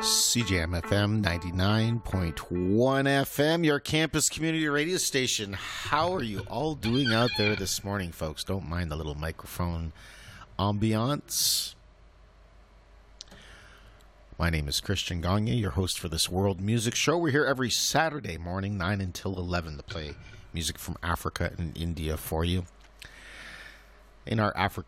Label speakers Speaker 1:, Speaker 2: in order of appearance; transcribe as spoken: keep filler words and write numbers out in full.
Speaker 1: C J M F M ninety-nine point one F M, your campus community radio station. How are you all doing out there this morning, folks? Don't mind the little microphone ambiance. My name is Christian Gagne, your host for this World Music Show. We're here every Saturday morning, nine until eleven, to play music from Africa and India for you. In our Africa